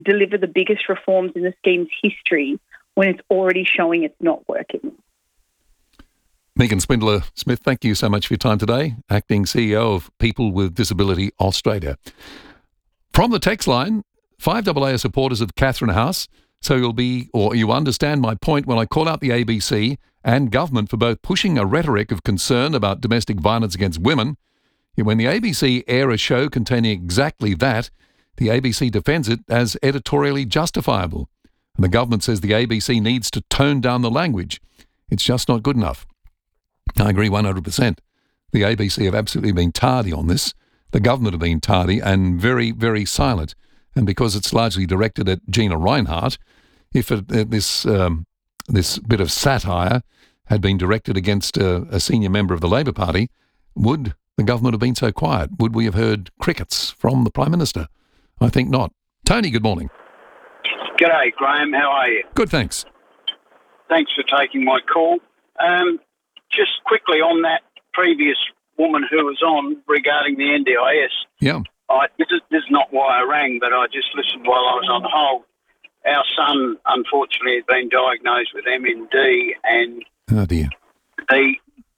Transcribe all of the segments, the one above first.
deliver the biggest reforms in the scheme's history when it's already showing it's not working. Megan Spindler-Smith, thank you so much for your time today, Acting CEO of People with Disability Australia. From the text line, 5AA are supporters of Catherine House, so you understand my point when I call out the ABC and government for both pushing a rhetoric of concern about domestic violence against women. Yet when the ABC air a show containing exactly that, the ABC defends it as editorially justifiable. And the government says the ABC needs to tone down the language. It's just not good enough. I agree 100%. The ABC have absolutely been tardy on this. The government have been tardy and very, very silent. And because it's largely directed at Gina Rinehart, if this bit of satire had been directed against a senior member of the Labor Party, would the government have been so quiet? Would we have heard crickets from the Prime Minister? I think not. Tony, good morning. G'day, Graham. How are you? Good, thanks. Thanks for taking my call. Just quickly on that previous woman who was on regarding the NDIS. Yeah. This is not why I rang, but I just listened while I was on hold. Our son, unfortunately, has been diagnosed with MND, and oh dear. The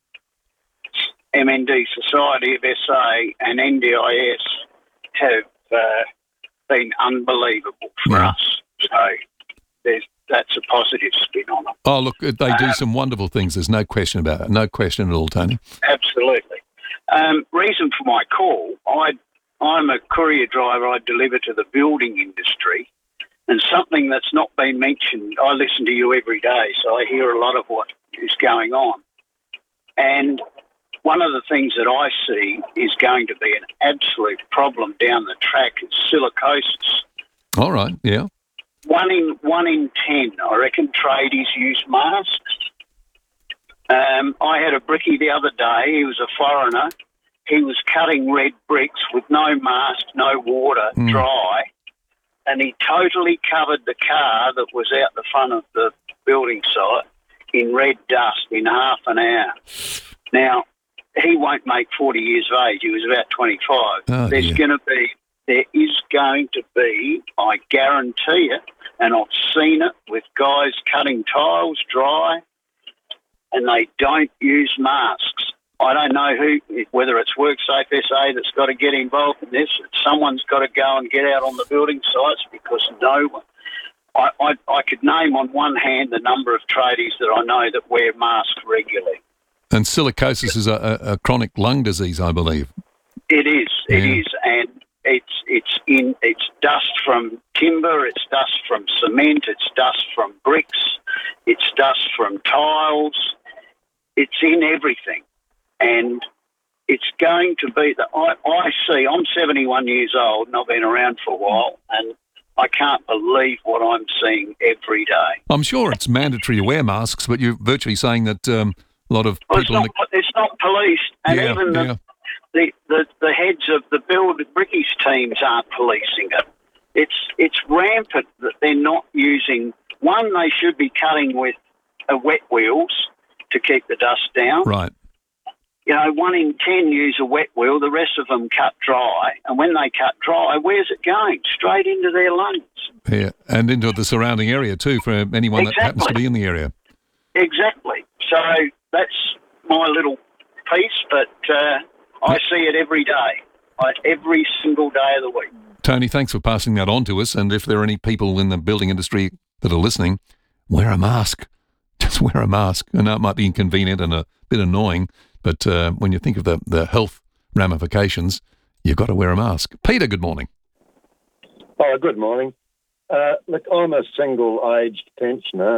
MND Society of SA and NDIS have been unbelievable for us. So that's a positive spin on it. Oh, look, they do some wonderful things. There's no question about it. No question at all, Tony. Absolutely. Reason for my call, I'm a courier driver. I deliver to the building industry. And something that's not been mentioned, I listen to you every day, so I hear a lot of what is going on. And one of the things that I see is going to be an absolute problem down the track is silicosis. All right, yeah. One in 10, I reckon, tradies use masks. I had a brickie the other day. He was a foreigner. He was cutting red bricks with no mask, no water, dry, and he totally covered the car that was out the front of the building site in red dust in half an hour. Now, he won't make 40 years of age. He was about 25. Oh, there is going to be, I guarantee it, and I've seen it with guys cutting tiles dry, and they don't use masks. I don't know whether it's WorkSafe SA that's got to get involved in this. Someone's got to go and get out on the building sites because no one. I could name on one hand the number of tradies that I know that wear masks regularly. And silicosis is a chronic lung disease, I believe. It is. Yeah. It is, and it's dust from timber, it's dust from cement, it's dust from bricks, it's dust from tiles. It's in everything. And it's going to be that I see, I'm 71 years old and I've been around for a while, and I can't believe what I'm seeing every day. I'm sure it's mandatory to wear masks, but you're virtually saying that a lot of people... It's not policed, and even the heads of the brickies teams aren't policing it. It's rampant that they're not using... One, they should be cutting with wet wheels to keep the dust down. Right. 1 in 10 use a wet wheel, the rest of them cut dry. And when they cut dry, where's it going? Straight into their lungs. Yeah, and into the surrounding area too, for anyone that happens to be in the area. Exactly. So that's my little piece, but I see it every day, every single day of the week. Tony, thanks for passing that on to us. And if there are any people in the building industry that are listening, wear a mask. Just wear a mask. I know it might be inconvenient and a bit annoying, but when you think of the health ramifications, you've got to wear a mask. Peter, good morning. Oh, good morning. Look, I'm a single-aged pensioner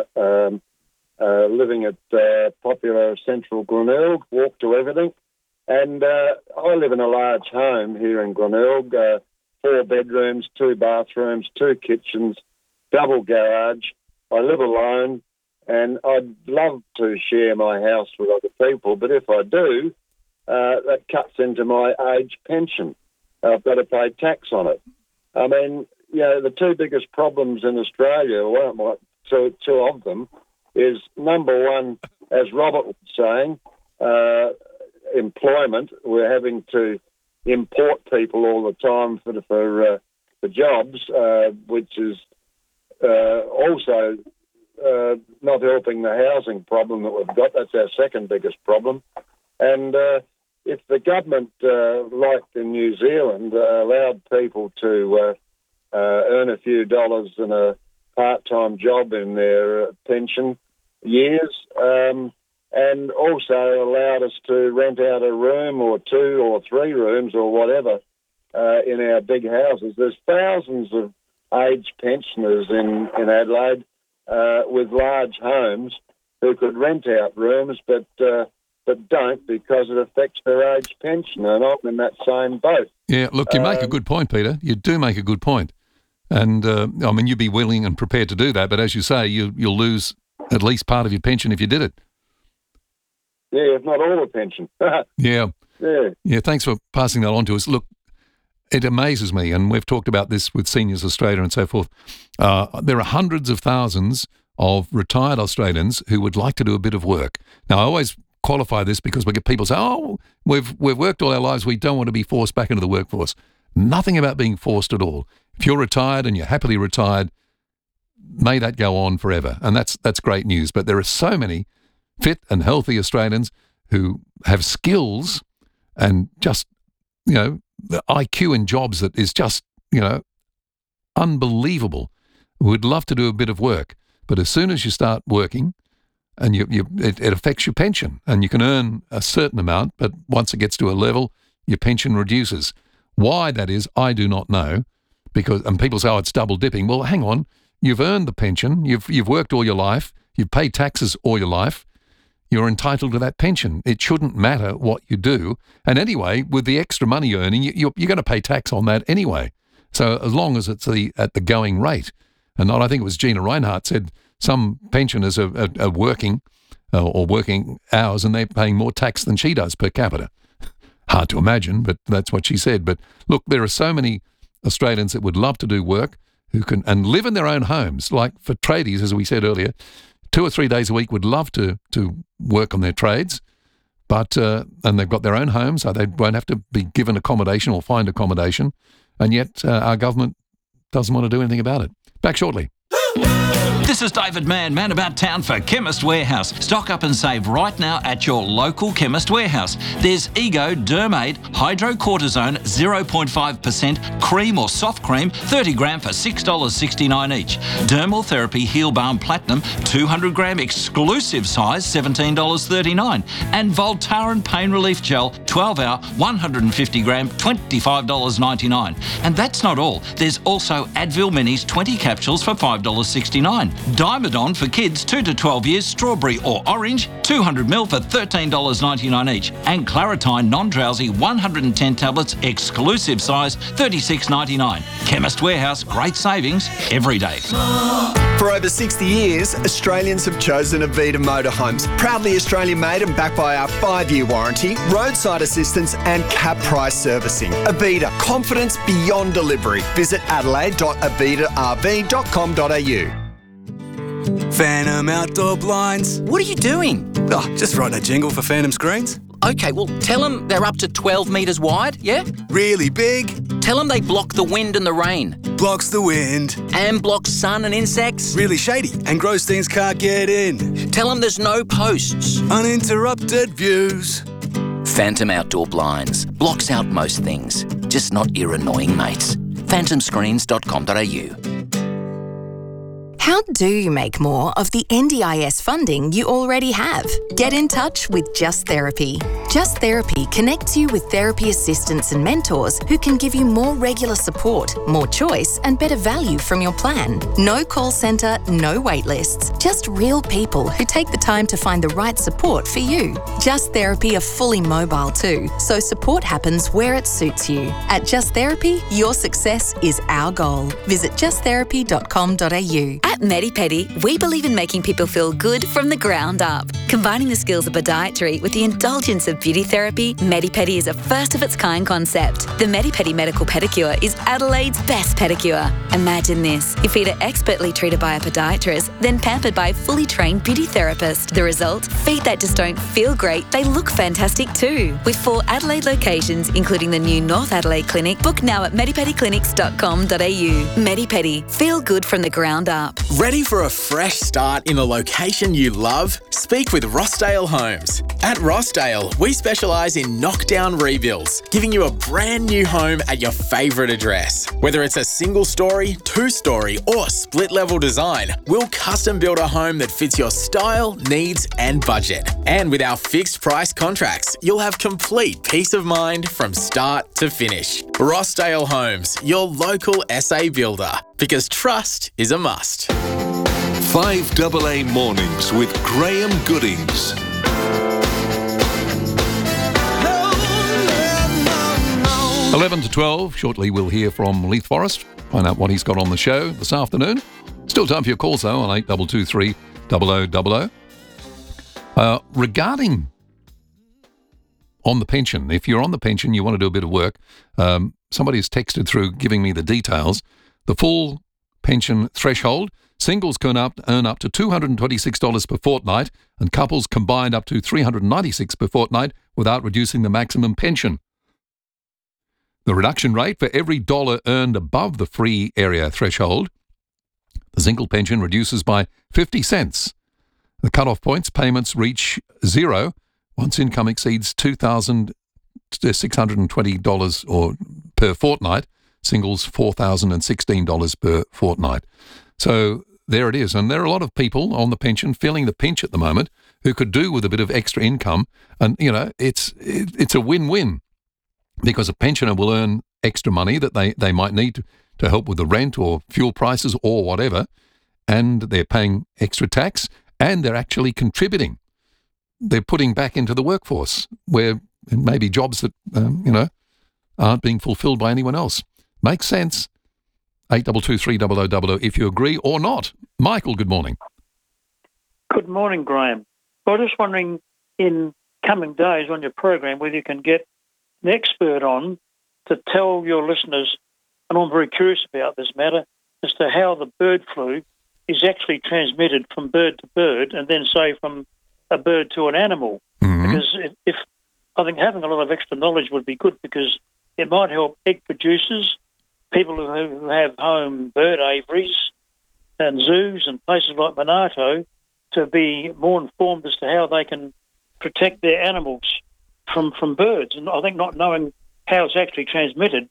living at popular central Glenelg, walk to everything. And I live in a large home here in Glenelg, 4 bedrooms, 2 bathrooms, 2 kitchens, double garage. I live alone. And I'd love to share my house with other people, but if I do, that cuts into my age pension. I've got to pay tax on it. I mean, the 2 biggest problems in Australia, two of them, is number one, as Robert was saying, employment. We're having to import people all the time for for jobs, which is also not helping the housing problem that we've got. That's our second biggest problem. And if the government, like in New Zealand, allowed people to earn a few dollars in a part-time job in their pension years, and also allowed us to rent out a room or 2 or 3 rooms or whatever in our big houses. There's thousands of aged pensioners in Adelaide with large homes who could rent out rooms, but don't because it affects their age pension, and I'm in that same boat. Yeah, look, you make a good point, Peter. You do make a good point. And, I mean, you'd be willing and prepared to do that, but as you say, you'll lose at least part of your pension if you did it. Yeah, if not all the pension. Yeah. Yeah, thanks for passing that on to us. Look, it amazes me, and we've talked about this with Seniors Australia and so forth. There are hundreds of thousands of retired Australians who would like to do a bit of work. Now, I always qualify this because we get people say, oh, we've worked all our lives, we don't want to be forced back into the workforce. Nothing about being forced at all. If you're retired and you're happily retired, may that go on forever. And that's great news. But there are so many fit and healthy Australians who have skills and just, the IQ in jobs that is just, unbelievable, who would love to do a bit of work. But as soon as you start working, and it affects your pension, and you can earn a certain amount, but once it gets to a level, your pension reduces. Why that is, I do not know, and people say, oh, it's double dipping. Well, hang on, you've earned the pension, you've worked all your life, you've paid taxes all your life, you're entitled to that pension. It shouldn't matter what you do. And anyway, with the extra money you're earning, you're going to pay tax on that anyway. So as long as it's at the going rate, and not, I think it was Gina Reinhardt said, some pensioners are working or working hours and they're paying more tax than she does per capita. Hard to imagine, but that's what she said. But look, there are so many Australians that would love to do work who can and live in their own homes. Like for tradies, as we said earlier, 2 or 3 days a week would love to work on their trades, but and they've got their own homes, so they won't have to be given accommodation or find accommodation. And yet our government doesn't want to do anything about it. Back shortly. This is David Mann, Man About Town for Chemist Warehouse. Stock up and save right now at your local Chemist Warehouse. There's Ego Dermade Hydrocortisone 0.5% cream or soft cream, 30 gram for $6.69 each. Dermal Therapy Heal Balm Platinum 200 gram exclusive size, $17.39. And Voltaren Pain Relief Gel 12 hour 150 gram, $25.99. And that's not all. There's also Advil Minis 20 capsules for $5.69. Dimedon for kids 2 to 12 years, strawberry or orange, 200ml for $13.99 each. And Claritine non-drowsy 110 tablets, exclusive size, $36.99. Chemist Warehouse, great savings every day. For over 60 years, Australians have chosen Avita Motorhomes. Proudly Australian made and backed by our 5-year warranty, roadside assistance and cap price servicing. Avita, confidence beyond delivery. Visit adelaide.avitarv.com.au. Phantom Outdoor Blinds. What are you doing? Oh, just writing a jingle for Phantom Screens. Okay, well, tell them they're up to 12 metres wide, yeah? Really big. Tell them they block the wind and the rain. Blocks the wind. And blocks sun and insects. Really shady, and Grosstein's can't get in. Tell them there's no posts. Uninterrupted views. Phantom Outdoor Blinds. Blocks out most things, just not your annoying mates. phantomscreens.com.au. How do you make more of the NDIS funding you already have? Get in touch with Just Therapy. Just Therapy connects you with therapy assistants and mentors who can give you more regular support, more choice, and better value from your plan. No call centre, no wait lists. Just real people who take the time to find the right support for you. Just Therapy are fully mobile too, so support happens where it suits you. At Just Therapy, your success is our goal. Visit justtherapy.com.au. At Medi-Pedi, we believe in making people feel good from the ground up. Combining the skills of podiatry with the indulgence of beauty therapy, Medipedi is a first-of-its-kind concept. The Medipedi Medical Pedicure is Adelaide's best pedicure. Imagine this. Your feet are expertly treated by a podiatrist, then pampered by a fully trained beauty therapist. The result? Feet that just don't feel great, they look fantastic too. With 4 Adelaide locations, including the new North Adelaide Clinic, book now at medipediclinics.com.au. Medipedi. Feel good from the ground up. Ready for a fresh start in a location you love? Speak with Rossdale Homes. At Rossdale, we specialise in knockdown rebuilds, giving you a brand new home at your favourite address. Whether it's a single story, 2-story or split level design, we'll custom build a home that fits your style, needs and budget. And with our fixed price contracts, you'll have complete peace of mind from start to finish. Rossdale Homes, your local SA builder, because trust is a must. 5AA Mornings with Graham Goodings. 11 to 12. Shortly we'll hear from Leith Forrest, find out what he's got on the show this afternoon. Still time for your calls though on 8223 0000. Regarding on the pension, if you're on the pension, you want to do a bit of work, somebody has texted through giving me the details. The full pension threshold, singles can earn up to $226 per fortnight and couples combined up to $396 per fortnight without reducing the maximum pension. The reduction rate for every dollar earned above the free area threshold, the single pension reduces by 50 cents. The cut-off points payments reach zero once income exceeds $2,620 or per fortnight, singles $4,016 per fortnight. So there it is. And there are a lot of people on the pension feeling the pinch at the moment who could do with a bit of extra income. And, you know, it's a win-win because a pensioner will earn extra money that they might need to help with the rent or fuel prices or whatever. And they're paying extra tax and they're actually contributing. They're putting back into the workforce where it may be jobs that, aren't being fulfilled by anyone else. Makes sense. 8223 0000 if you agree or not. Michael, good morning. Good morning, Graham. I was just wondering, in coming days on your program, whether you can get an expert on to tell your listeners, and I'm very curious about this matter, as to how the bird flu is actually transmitted from bird to bird and then, say, from a bird to an animal. Mm-hmm. Because if I think having a lot of extra knowledge would be good, because it might help egg producers, people who have home bird aviaries and zoos and places like Monarto, to be more informed as to how they can protect their animals from birds. And I think not knowing how it's actually transmitted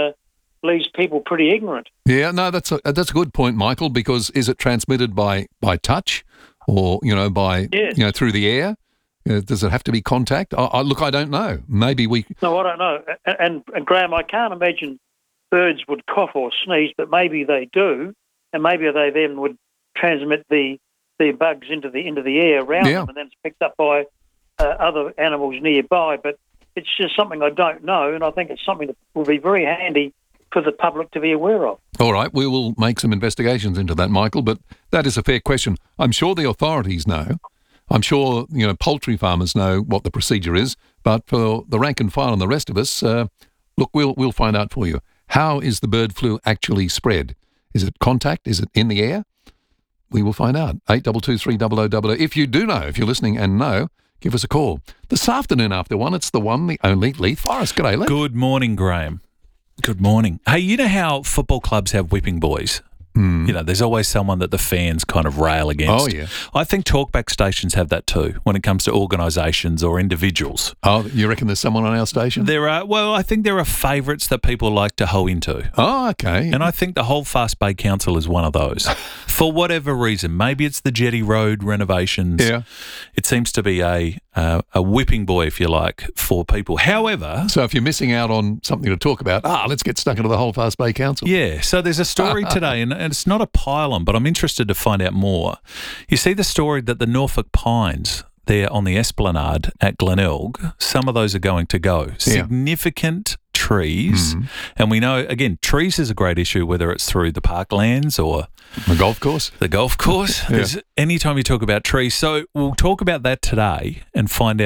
leaves people pretty ignorant. Yeah, no, that's a good point, Michael, because is it transmitted by touch or, by, yes. Through the air? Does it have to be contact? Look, I don't know. Maybe we... No, I don't know. And Graham, I can't imagine birds would cough or sneeze, but maybe they do, and maybe they then would transmit the bugs into the air around them, and then it's picked up by other animals nearby. But it's just something I don't know, and I think it's something that will be very handy for the public to be aware of. All right, we will make some investigations into that, Michael, but that is a fair question. I'm sure the authorities know. I'm sure, poultry farmers know what the procedure is, but for the rank and file and the rest of us, look, we'll find out for you. How is the bird flu actually spread? Is it contact? Is it in the air? We will find out. 8223 0000. If you do know, if you're listening and know, give us a call. This afternoon after 1, it's the one, the only Leith Forrest. G'day, Leith. Good morning, Graham. Good morning. Hey, you know how football clubs have whipping boys? There's always someone that the fans kind of rail against. Oh, yeah. I think talkback stations have that too when it comes to organisations or individuals. Oh, you reckon there's someone on our station? There are. Well, I think there are favourites that people like to hoe into. Oh, okay. And I think the Holdfast Bay Council is one of those. For whatever reason, maybe it's the Jetty Road renovations. Yeah. It seems to be a whipping boy, if you like, for people. However... So if you're missing out on something to talk about, let's get stuck into the Holdfast Bay Council. Yeah. So there's a story today, and it's not a pile-on, but I'm interested to find out more. You see the story that the Norfolk Pines, there on the Esplanade at Glenelg, some of those are going to go. Significant trees. Mm-hmm. And we know, again, trees is a great issue, whether it's through the parklands or... The golf course. The golf course. Anytime you talk about trees. So we'll talk about that today and find out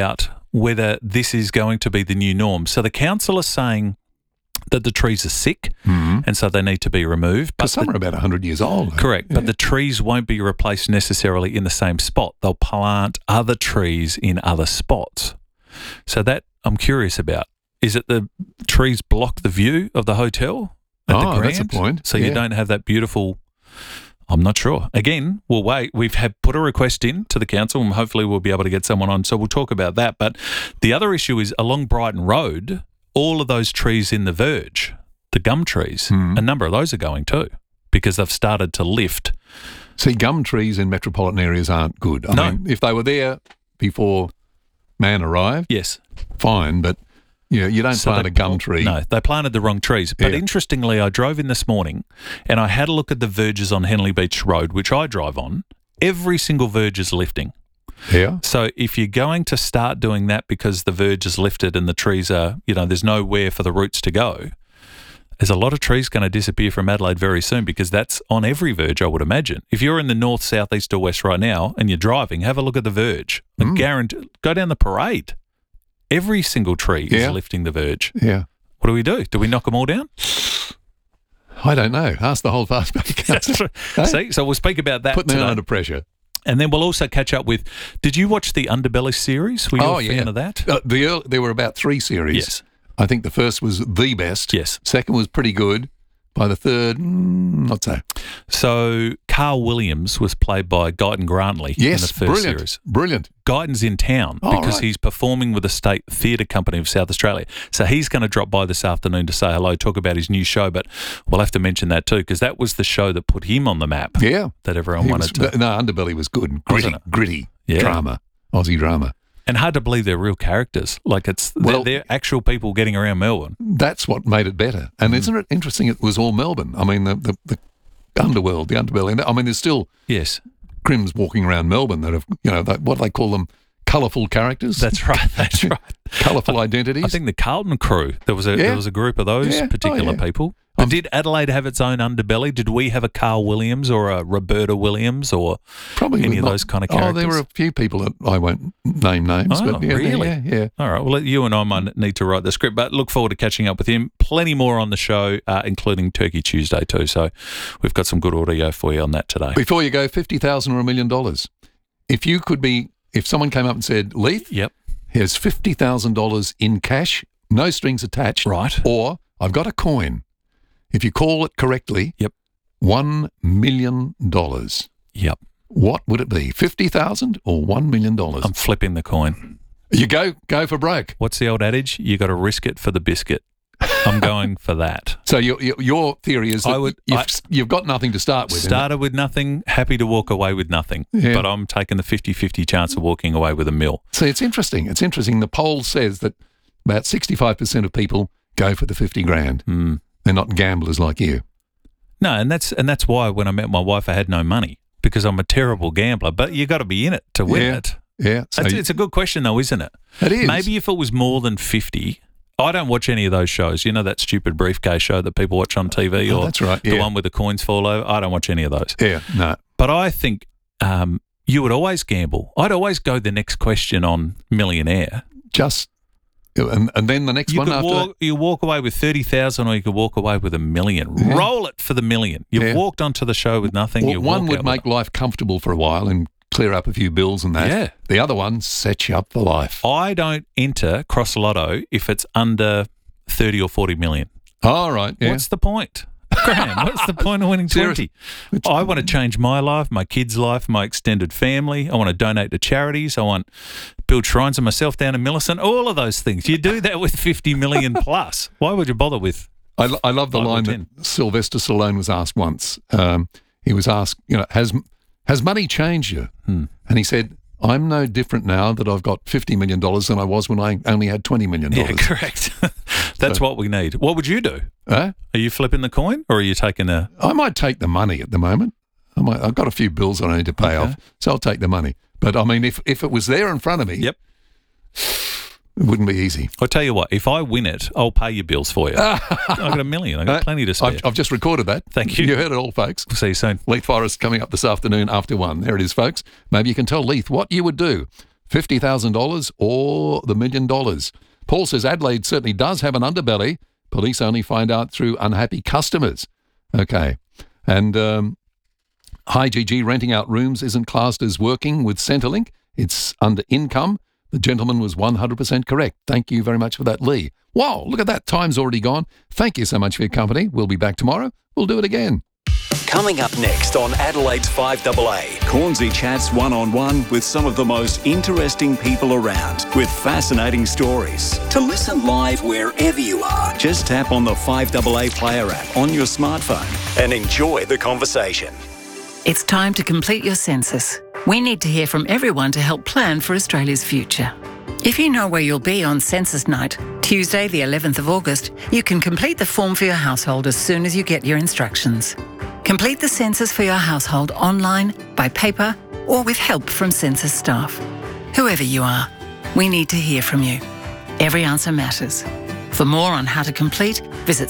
whether this is going to be the new norm. So the council is saying that the trees are sick and so they need to be removed. Because some are about 100 years old. Correct. But the trees won't be replaced necessarily in the same spot. They'll plant other trees in other spots. So that I'm curious about. Is it the trees block the view of the hotel at the Grand? That's a point. So you don't have that beautiful... I'm not sure. Again, we'll wait. We've put a request in to the council and hopefully we'll be able to get someone on. So we'll talk about that. But the other issue is along Brighton Road, all of those trees in the verge, the gum trees, a number of those are going too because they've started to lift. See, gum trees in metropolitan areas aren't good. I mean, if they were there before man arrived, yes, fine, but you don't plant a gum tree. No, they planted the wrong trees. But interestingly, I drove in this morning and I had a look at the verges on Henley Beach Road, which I drive on. Every single verge is lifting. Yeah. So if you're going to start doing that because the verge is lifted and the trees are, there's nowhere for the roots to go, there's a lot of trees going to disappear from Adelaide very soon because that's on every verge, I would imagine. If you're in the north, south, east or west right now and you're driving, have a look at the verge. I guarantee, go down the parade. Every single tree is lifting the verge. Yeah. What do we do? Do we knock them all down? I don't know. Ask the whole Fastback. That's right. Hey? See, so we'll speak about that Putting today. them under pressure. And then we'll also catch up with, did you watch the Underbelly series? Were you a fan of that? There were about 3 series. Yes. I think the first was the best. Yes. Second was pretty good. By the third, not so. So Carl Williams was played by Guyton Grantley in the first series. Brilliant. Guyton's in town because he's performing with the State Theatre Company of South Australia. So he's going to drop by this afternoon to say hello, talk about his new show, but we'll have to mention that too because that was the show that put him on the map. Yeah. That everyone wanted to. No, Underbelly was good. Gritty drama, Aussie drama. And hard to believe they're real characters. Like they're actual people getting around Melbourne. That's what made it better. And isn't it interesting it was all Melbourne? I mean, the underworld, the underbelly. I mean, there's still crims walking around Melbourne that have, what do they call them? Colourful characters. That's right. Colourful identities. I think the Carlton crew, there was a group of those particular people. But did Adelaide have its own underbelly? Did we have a Carl Williams or a Roberta Williams or probably any of those kind of characters? There were a few people that I won't name names. Oh, but really? Yeah. All right. Well, you and I might need to write the script, but look forward to catching up with him. Plenty more on the show, including Turkey Tuesday too. So we've got some good audio for you on that today. Before you go, $50,000 or $1 million. If someone came up and said, Leith, here's $50,000 in cash, no strings attached. Right. Or I've got a coin. If you call it correctly, $1 million. Yep. What would it be? 50,000 or $1 million? I'm flipping the coin. You go for broke. What's the old adage? You got to risk it for the biscuit. I'm going for that. So your theory is that you've got nothing to start with. Started with nothing, happy to walk away with nothing. Yeah. But I'm taking the 50-50 chance of walking away with $1 million. See, it's interesting. The poll says that about 65% of people go for the 50 grand. They're not gamblers like you. No, and that's why when I met my wife, I had no money because I'm a terrible gambler. But you got to be in it to win it. Yeah, so it's a good question though, isn't it? It is. Maybe if it was more than 50. I don't watch any of those shows. You know that stupid briefcase show that people watch on TV, or that's right. The one where the coins fall over. I don't watch any of those. Yeah, no. But I think you would always gamble. I'd always go the next question on Millionaire. And then the next one after you walk away with 30,000, or you could walk away with $1 million. Yeah. Roll it for the $1 million. You've walked onto the show with nothing. Well, one would make life comfortable for a while and clear up a few bills and that. Yeah. The other one sets you up for life. I don't enter Cross Lotto if it's under 30 or 40 million. All right. Yeah. What's the point? Graham, what's the point of winning 20? I want to change my life, my kids' life, my extended family. I want to donate to charities. I want to build shrines of myself down in Millicent. All of those things. You do that with 50 million plus. Why would you bother with? I love the line that Sylvester Stallone was asked once. He was asked, has money changed you? And he said, I'm no different now that I've got $50 million than I was when I only had $20 million. Yeah, correct. That's what we need. What would you do? Are you flipping the coin, or are you taking I might take the money at the moment. I've got a few bills I need to pay off, so I'll take the money. But, I mean, if it was there in front of me, it wouldn't be easy. I'll tell you what, if I win it, I'll pay your bills for you. I've got $1 million. I've got plenty to spare. I've just recorded that. Thank you. You heard it all, folks. We'll see you soon. Leith Forrest coming up this afternoon after 1. There it is, folks. Maybe you can tell Leith what you would do. $50,000 or the $1 million. Paul says Adelaide certainly does have an underbelly. Police only find out through unhappy customers. Okay. And Hi GG, renting out rooms isn't classed as working with Centrelink. It's under income. The gentleman was 100% correct. Thank you very much for that, Lee. Wow, look at that. Time's already gone. Thank you so much for your company. We'll be back tomorrow. We'll do it again. Coming up next on Adelaide's 5AA, Cornsey chats one-on-one with some of the most interesting people around with fascinating stories. To listen live wherever you are, just tap on the 5AA Player app on your smartphone and enjoy the conversation. It's time to complete your census. We need to hear from everyone to help plan for Australia's future. If you know where you'll be on census night, Tuesday the 11th of August, you can complete the form for your household as soon as you get your instructions. Complete the census for your household online, by paper, or with help from census staff. Whoever you are, we need to hear from you. Every answer matters. For more on how to complete, visit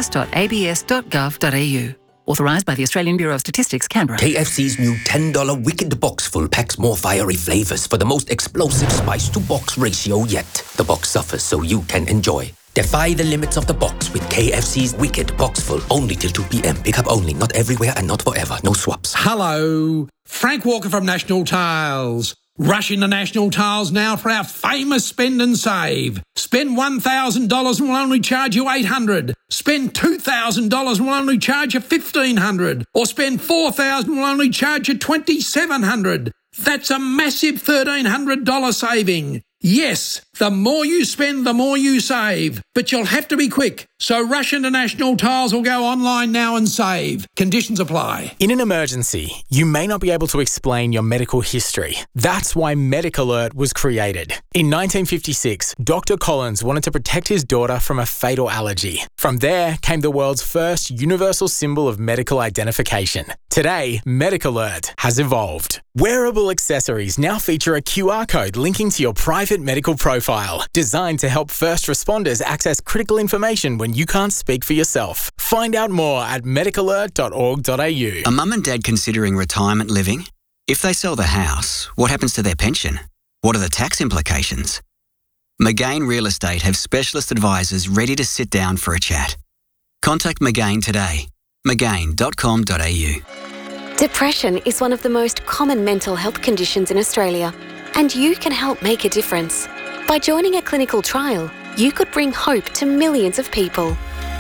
census.abs.gov.au. Authorised by the Australian Bureau of Statistics, Canberra. KFC's new $10 Wicked Box Full packs more fiery flavours for the most explosive spice-to-box ratio yet. The box suffers so you can enjoy. Defy the limits of the box with KFC's Wicked Box Full. Only till 2 p.m. Pick up only. Not everywhere and not forever. No swaps. Hello. Frank Walker from National Tiles. Rush into National Tiles now for our famous spend and save. Spend $1,000 and we'll only charge you $800. Spend $2,000 and we'll only charge you $1,500. Or spend $4,000 and we'll only charge you $2,700. That's a massive $1,300 saving. Yes, the more you spend, the more you save. But you'll have to be quick. So rush into National Tiles or go online now and save. Conditions apply. In an emergency, you may not be able to explain your medical history. That's why MedicAlert was created. In 1956, Dr. Collins wanted to protect his daughter from a fatal allergy. From there came the world's first universal symbol of medical identification. Today, MedicAlert has evolved. Wearable accessories now feature a QR code linking to your private medical profile, designed to help first responders access critical information when you can't speak for yourself. Find out more at medicalert.org.au. Are mum and dad considering retirement living? If they sell the house, what happens to their pension? What are the tax implications? McGain Real Estate have specialist advisors ready to sit down for a chat. Contact McGain today. McGain.com.au. Depression is one of the most common mental health conditions in Australia, and you can help make a difference. By joining a clinical trial, you could bring hope to millions of people.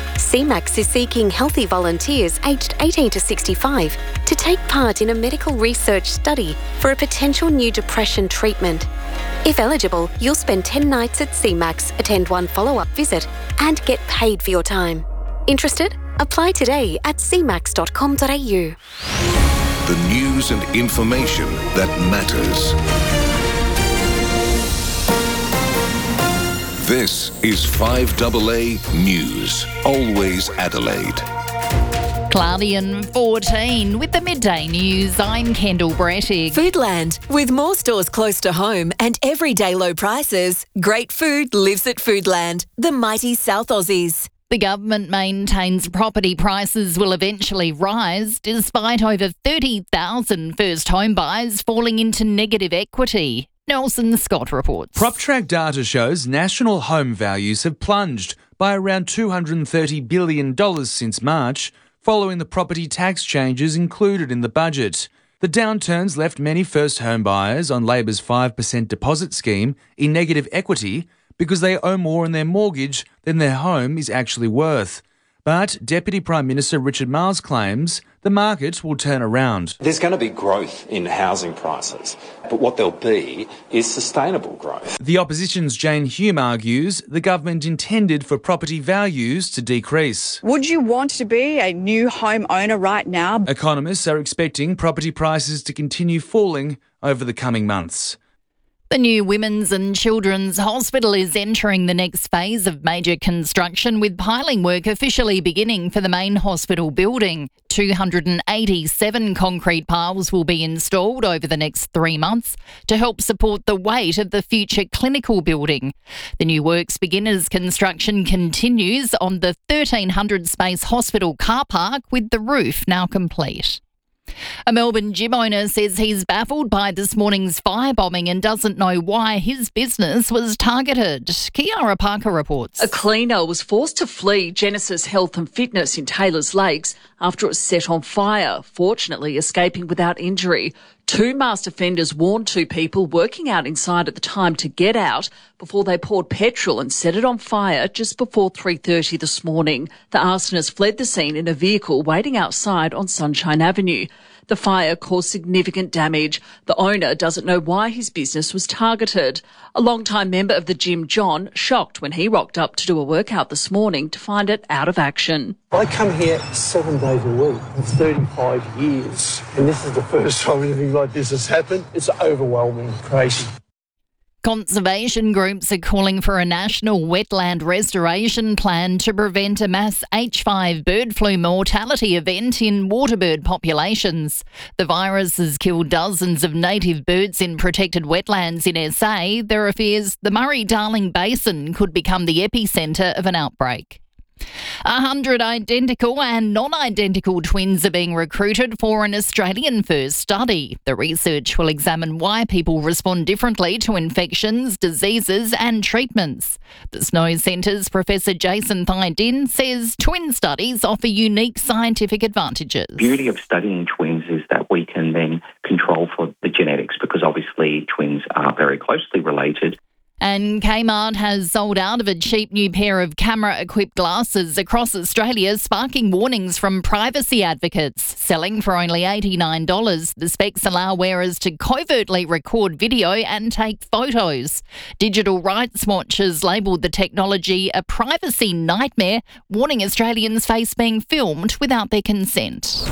CMAX is seeking healthy volunteers aged 18 to 65 to take part in a medical research study for a potential new depression treatment. If eligible, you'll spend 10 nights at CMAX, attend one follow-up visit, and get paid for your time. Interested? Apply today at cmax.com.au. The news and information that matters. This is 5AA News. Always Adelaide. Cloudy and 14 with the midday news. I'm Kendall Brettig. Foodland. With more stores close to home and everyday low prices, great food lives at Foodland, the mighty South Aussies. The government maintains property prices will eventually rise despite over 30,000 first home buyers falling into negative equity. Nelson Scott reports. PropTrack data shows national home values have plunged by around $230 billion since March, following the property tax changes included in the budget. The downturns left many first home buyers on Labor's 5% deposit scheme in negative equity because they owe more in their mortgage than their home is actually worth. But Deputy Prime Minister Richard Marles claims the market will turn around. There's going to be growth in housing prices, but what there'll be is sustainable growth. The opposition's Jane Hume argues the government intended for property values to decrease. Would you want to be a new home owner right now? Economists are expecting property prices to continue falling over the coming months. The new Women's and Children's Hospital is entering the next phase of major construction, with piling work officially beginning for the main hospital building. 287 concrete piles will be installed over the next 3 months to help support the weight of the future clinical building. The new works begin as construction continues on the 1,300 space hospital car park, with the roof now complete. A Melbourne gym owner says he's baffled by this morning's firebombing and doesn't know why his business was targeted. Kiara Parker reports. A cleaner was forced to flee Genesis Health and Fitness in Taylors Lakes after it was set on fire, fortunately escaping without injury. Two masked offenders warned two people working out inside at the time to get out before they poured petrol and set it on fire just before 3:30 this morning. The arsonist fled the scene in a vehicle waiting outside on Sunshine Avenue. The fire caused significant damage. The owner doesn't know why his business was targeted. A long-time member of the gym, John, shocked when he rocked up to do a workout this morning to find it out of action. I come here 7 days a week for 35 years, and this is the first time anything like this has happened. It's overwhelming, crazy. Conservation groups are calling for a national wetland restoration plan to prevent a mass H5 bird flu mortality event in waterbird populations. The virus has killed dozens of native birds in protected wetlands in SA. There are fears the Murray-Darling Basin could become the epicentre of an outbreak. 100 identical and non-identical twins are being recruited for an Australian-first study. The research will examine why people respond differently to infections, diseases and treatments. The Snow Centre's Professor Jason Thydin says twin studies offer unique scientific advantages. The beauty of studying twins is that we can then control for the genetics, because obviously twins are very closely related. And Kmart has sold out of a cheap new pair of camera-equipped glasses across Australia, sparking warnings from privacy advocates. Selling for only $89, the specs allow wearers to covertly record video and take photos. Digital Rights Watch has labelled the technology a privacy nightmare, warning Australians face being filmed without their consent.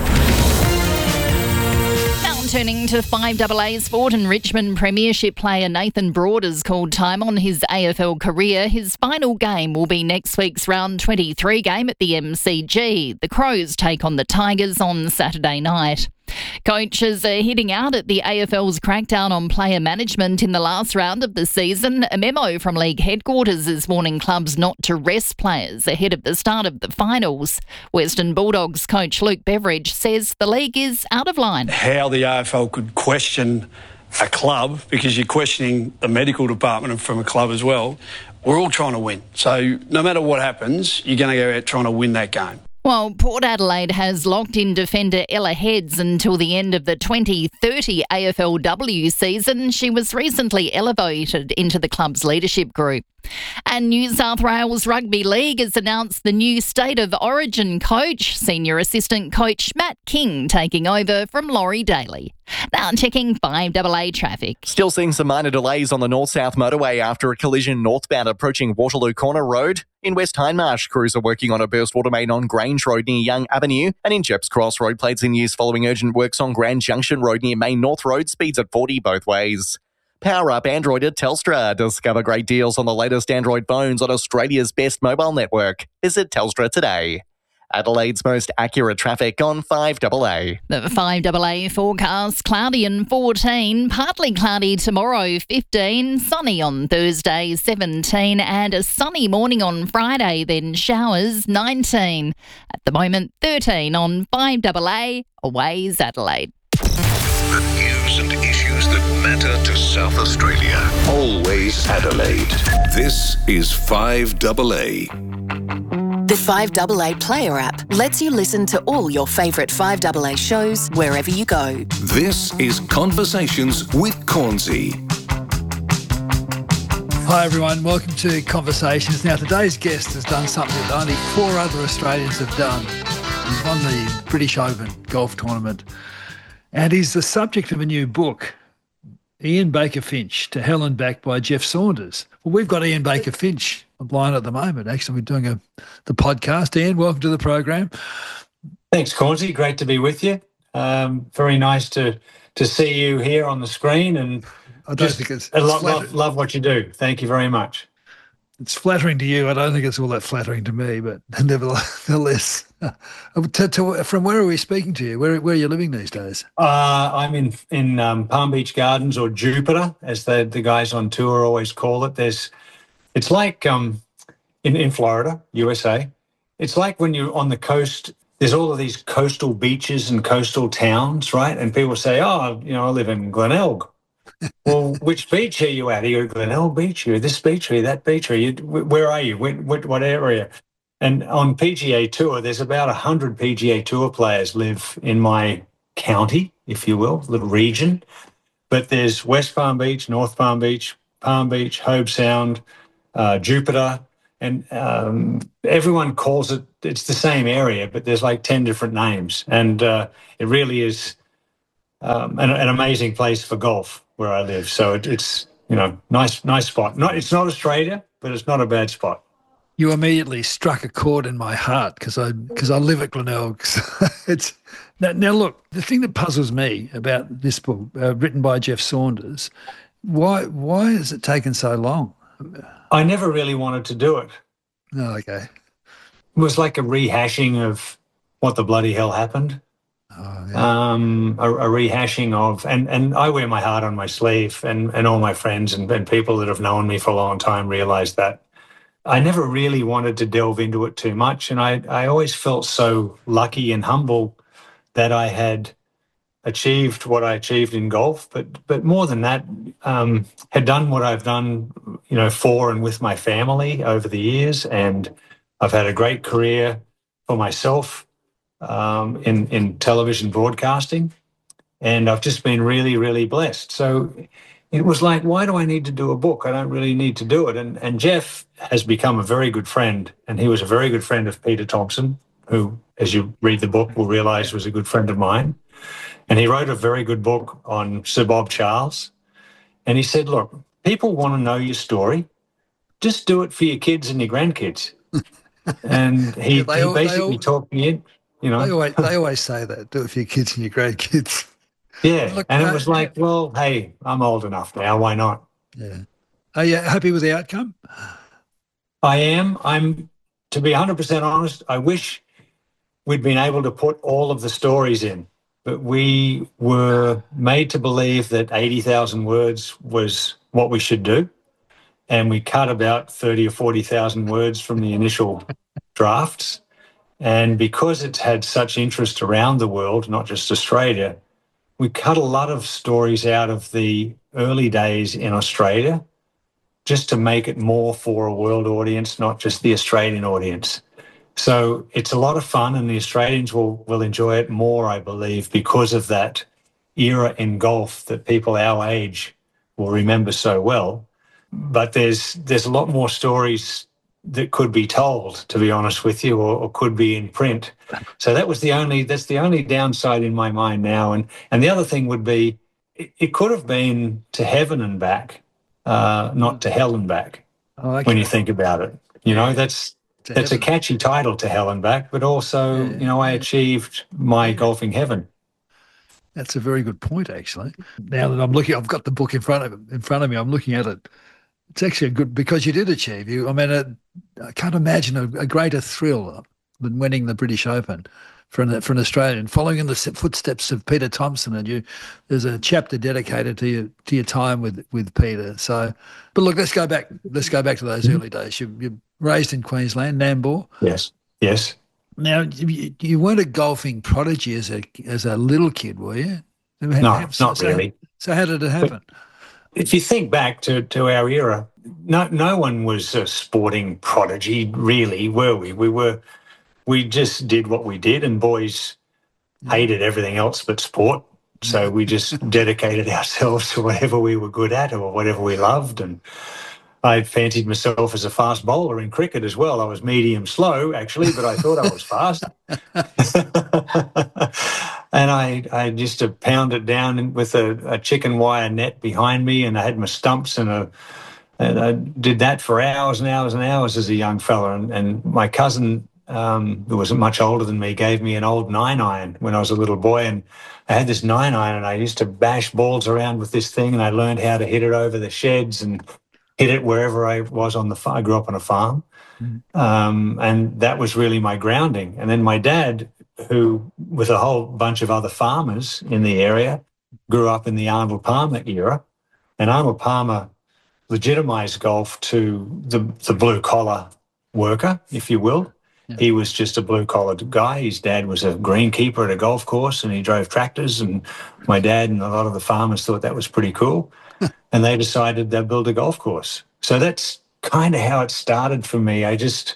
Turning to 5AA sport, and Richmond Premiership player Nathan Broad has called time on his AFL career. His final game will be next week's round 23 game at the MCG. The Crows take on the Tigers on Saturday night. Coaches are hitting out at the AFL's crackdown on player management in the last round of the season. A memo from league headquarters is warning clubs not to rest players ahead of the start of the finals. Western Bulldogs coach Luke Beveridge says the league is out of line. How the AFL could question a club, because you're questioning the medical department from a club as well. We're all trying to win. So no matter what happens, you're going to go out trying to win that game. Well, Port Adelaide has locked in defender Ella Heads until the end of the 2030 AFLW season. She was recently elevated into the club's leadership group. And New South Wales Rugby League has announced the new State of Origin coach, Senior Assistant Coach Matt King, taking over from Laurie Daly. Now checking 5AA traffic. Still seeing some minor delays on the North-South motorway after a collision northbound approaching Waterloo Corner Road. In West Hindmarsh, crews are working on a burst water main on Grange Road near Young Avenue. And in Jeps Cross, road plates in use following urgent works on Grand Junction Road near Main North Road, speeds at 40 both ways. Power up Android at Telstra. Discover great deals on the latest Android phones on Australia's best mobile network. Visit Telstra today. Adelaide's most accurate traffic on 5AA. The 5AA forecast, cloudy and 14, partly cloudy tomorrow 15, sunny on Thursday 17 and a sunny morning on Friday, then showers 19. At the moment 13 on 5AA, Aways Adelaide. The news and issues that matter to South Australia. Always Adelaide. This is 5AA. The 5AA Player app lets you listen to all your favourite 5AA shows wherever you go. This is Conversations with Cornsey. Hi everyone, welcome to Conversations. Now today's guest has done something that only 4 other Australians have done. He's won the British Open golf tournament and he's the subject of a new book, Ian Baker Finch, To Hell and Back by Jeff Saunders. Well, we've got Ian Baker Finch online at the moment. Actually, we're doing the podcast. Ian, welcome to the program. Thanks, Cornsey. Great to be with you. Very nice to see you here on the screen, and I don't think it's love what you do. Thank you very much. It's flattering to you. I don't think it's all that flattering to me, but nevertheless. From where are we speaking to you? Where are you living these days? I'm in Palm Beach Gardens, or Jupiter, as the guys on tour always call it. It's like in Florida, USA. It's like when you're on the coast. there's all of these coastal beaches and coastal towns, right? And people say, oh, I live in Glenelg. Well, which beach are you at? Are you at Glenelg Beach? Are you at this beach? Are you that beach? Where are you? What area? And on PGA Tour, there's about 100 PGA Tour players live in my county, if you will, the region. But there's West Palm Beach, North Palm Beach, Hobe Sound, Jupiter, and everyone calls it, it's the same area, but there's like 10 different names. And it really is an amazing place for golf where I live. So it's nice spot. It's not Australia, but it's not a bad spot. You immediately struck a chord in my heart because I live at Glenelg. It's now look, the thing that puzzles me about this book, written by Jeff Saunders, why has it taken so long? I never really wanted to do it. Oh, okay. It was like a rehashing of what the bloody hell happened. Oh, yeah. A rehashing of, and I wear my heart on my sleeve, and all my friends and people that have known me for a long time realize that. I never really wanted to delve into it too much, and I always felt so lucky and humble that I had achieved what I achieved in golf, but more than that, had done what I've done, for and with my family over the years, and I've had a great career for myself in television broadcasting, and I've just been really, really blessed. So it was like, why do I need to do a book? I don't really need to do it. And Jeff has become a very good friend, and he was a very good friend of Peter Thompson, who, as you read the book, will realise was a good friend of mine. And he wrote a very good book on Sir Bob Charles. And he said, look, people want to know your story. Just do it for your kids and your grandkids. And he basically talked me in, They always say that, do it for your kids and your grandkids. Yeah, look, and it was like, well, hey, I'm old enough now. Why not? Yeah. Are you happy with the outcome? I am. I'm, to be 100% honest, I wish we'd been able to put all of the stories in, but we were made to believe that 80,000 words was what we should do, and we cut about 30 or 40,000 words from the initial drafts. And because it's had such interest around the world, not just Australia, we cut a lot of stories out of the early days in Australia just to make it more for a world audience, not just the Australian audience. So it's a lot of fun, and the Australians will enjoy it more, I believe, because of that era in golf that people our age will remember so well. But there's a lot more stories that could be told, to be honest with you, or could be in print. So that's the only downside in my mind now. And the other thing would be, it could have been To Heaven and Back, not To Hell and Back, when you think about it. That's a catchy title, To Hell and Back, but also, I achieved my golfing heaven. That's a very good point, actually. Now that I'm looking, I've got the book in front of me, I'm looking at it. It's actually a good, because you did achieve. I can't imagine a greater thrill than winning the British Open for an Australian, following in the footsteps of Peter Thompson. And there's a chapter dedicated to your time with Peter. So, but look, let's go back to those early days. You're raised in Queensland, Nambour. Yes. Now, you weren't a golfing prodigy as a little kid, were you? No, not really. So how did it happen? If you think back to our era, no one was a sporting prodigy, really, were we? We just did what we did, and boys hated everything else but sport. So we just dedicated ourselves to whatever we were good at or whatever we loved. And I fancied myself as a fast bowler in cricket as well. I was medium slow, actually, but I thought I was fast. And I used to pound it down with a chicken wire net behind me, and I had my stumps, and I did that for hours and hours and hours as a young fella. And my cousin, who was much older than me, gave me an old 9-iron when I was a little boy, and I had this 9-iron, and I used to bash balls around with this thing, and I learned how to hit it over the sheds and hit it wherever I was on the farm. I grew up on a farm, and that was really my grounding. And then my dad, who, with a whole bunch of other farmers in the area, grew up in the Arnold Palmer era, and Arnold Palmer legitimised golf to the blue-collar worker, if you will. He was just a blue-collar guy. His dad was a greenkeeper at a golf course, and he drove tractors, and my dad and a lot of the farmers thought that was pretty cool, and they decided they'd build a golf course. So that's kind of how it started for me.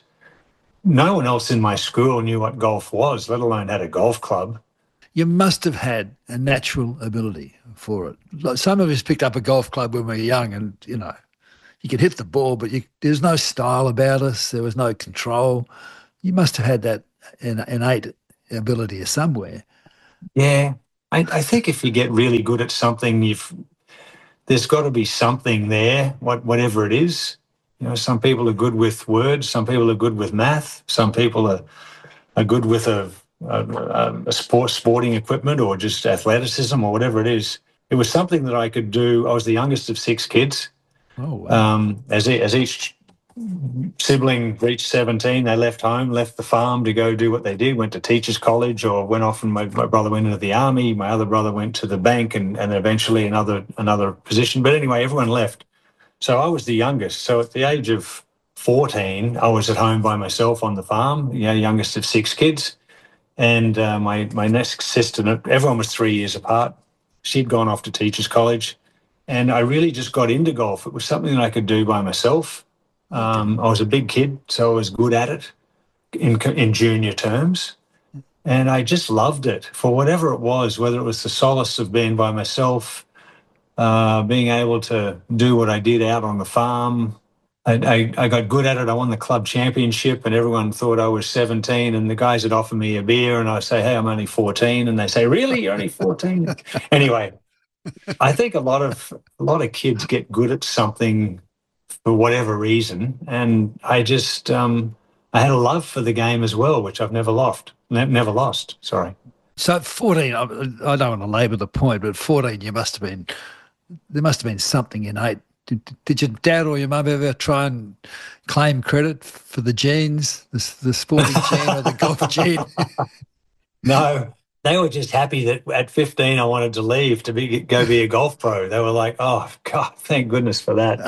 No one else in my school knew what golf was, let alone had a golf club. You must have had a natural ability for it. Like some of us picked up a golf club when we were young and, you could hit the ball, but there's no style about us. There was no control. You must have had that innate ability somewhere. Yeah. I think if you get really good at something, there's got to be something there, whatever it is. Some people are good with words. Some people are good with math. Some people are good with a sporting equipment or just athleticism or whatever it is. It was something that I could do. I was the youngest of 6 kids. Oh, wow. As each sibling reached 17, they left home, left the farm to go do what they did, went to teachers college or went off, and my brother went into the army, my other brother went to the bank and eventually another position. But anyway, everyone left. So I was the youngest. So at the age of 14, I was at home by myself on the farm, youngest of 6 kids. And my next sister, everyone was 3 years apart. She'd gone off to teachers college. And I really just got into golf. It was something that I could do by myself. I was a big kid, so I was good at it in junior terms. And I just loved it for whatever it was, whether it was the solace of being by myself, being able to do what I did out on the farm. I got good at it. I won the club championship and everyone thought I was 17 and the guys would offer me a beer and I say, hey, I'm only 14. And they say, really? You're only 14? Anyway, I think a lot of kids get good at something for whatever reason. And I just, I had a love for the game as well, which I've never lost. Sorry. So at 14, I don't want to labour the point, but 14, there must have been something innate. Did your dad or your mum ever try and claim credit for the genes, the sporting gene or the golf gene? No, they were just happy that at 15 I wanted to leave to go be a golf pro. They were like, "Oh God, thank goodness for that.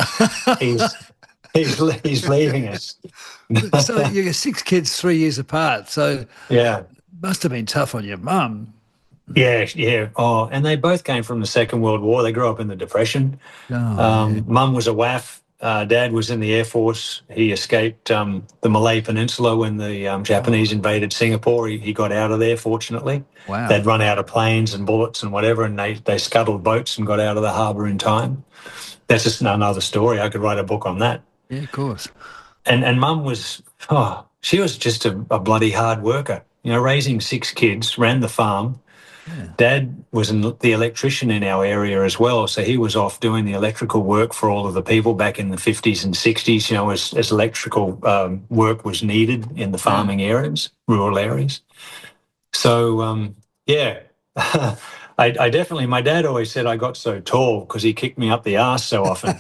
He's leaving us." So you got 6 kids, 3 years apart. So yeah, must have been tough on your mum. Yeah. Oh, and they both came from the Second World War. They grew up in the Depression. Mum was a WAF. Dad was in the Air Force. He escaped the Malay Peninsula when the Japanese invaded Singapore. He got out of there, fortunately. Wow. They'd run out of planes and bullets and whatever, and they scuttled boats and got out of the harbour in time. That's just another story. I could write a book on that. Yeah, of course. And Mum was, she was just a bloody hard worker. Raising 6 kids, ran the farm. Yeah. Dad was the electrician in our area as well, so he was off doing the electrical work for all of the people back in the 50s and 60s, as electrical work was needed in the farming areas, rural areas. So, I definitely, my dad always said I got so tall because he kicked me up the arse so often.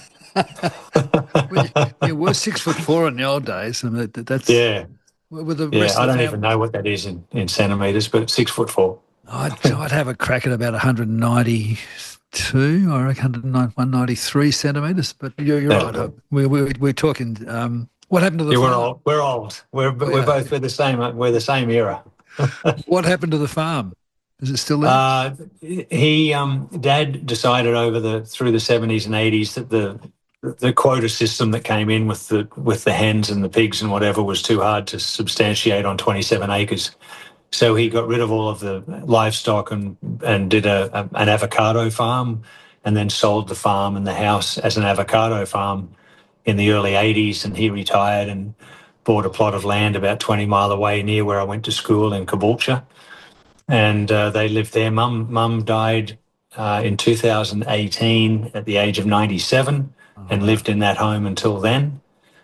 You were 6'4" in the old days, and that's... Yeah. With the rest I of don't even know what that is in centimetres, but 6'4". I'd have a crack at about 192, I reckon 193 centimetres. But you're right. We're talking. What happened to the farm? We're old. We're the same. We're the same era. What happened to the farm? Is it still there? Dad decided through the 70s and 80s that the quota system that came in with the hens and the pigs and whatever was too hard to substantiate on 27 acres. So he got rid of all of the livestock and did an avocado farm and then sold the farm and the house as an avocado farm in the early 80s. And he retired and bought a plot of land about 20 mile away near where I went to school in Caboolture. And they lived there. Mum died in 2018 at the age of 97 and lived in that home until then.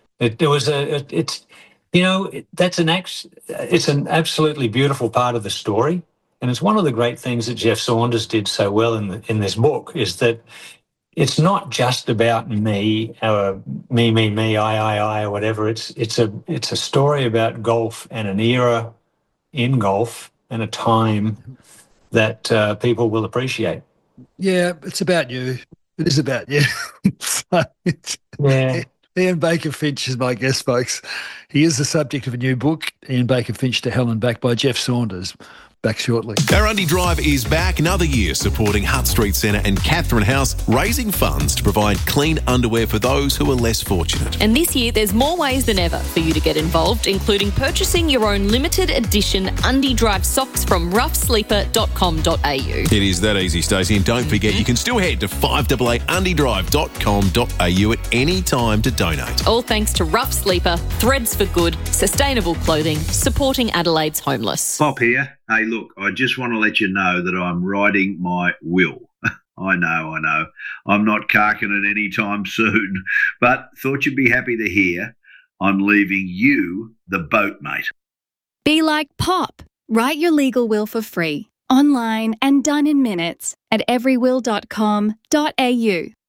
It's an absolutely beautiful part of the story, and it's one of the great things that Jeff Saunders did so well in this book is that it's not just about me, me, I, or whatever. It's a story about golf and an era in golf and a time that people will appreciate. Yeah, it's about you. It is about you. Yeah. Ian Baker Finch is my guest, folks. He is the subject of a new book, Ian Baker Finch to Hell and Back by Jeff Saunders. Back shortly. Our Undy Drive is back another year supporting Hutt Street Centre and Catherine House, raising funds to provide clean underwear for those who are less fortunate. And this year, there's more ways than ever for you to get involved, including purchasing your own limited edition Undy Drive socks from roughsleeper.com.au. It is that easy, Stacey. And don't forget, you can still head to 588undydrive.com.au at any time to donate. All thanks to Rough Sleeper, Threads for Good, sustainable clothing, supporting Adelaide's homeless. Bob here. Hey, look, I just want to let you know that I'm writing my will. I know. I'm not carking it anytime soon, but thought you'd be happy to hear I'm leaving you the boat, mate. Be like Pop. Write your legal will for free, online and done in minutes at everywill.com.au.